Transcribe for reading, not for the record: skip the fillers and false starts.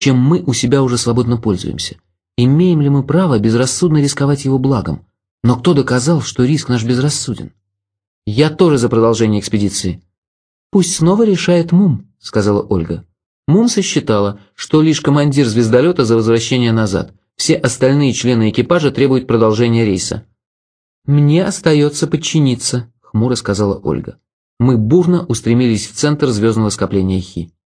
чем мы у себя уже свободно пользуемся. Имеем ли мы право безрассудно рисковать его благом? Но кто доказал, что риск наш безрассуден? Я тоже за продолжение экспедиции. Пусть снова решает Мум, сказала Ольга. Мум сосчитала, что лишь командир звездолета за возвращение назад. Все остальные члены экипажа требуют продолжения рейса. «Мне остается подчиниться», — хмуро сказала Ольга. Мы бурно устремились в центр звездного скопления Хи.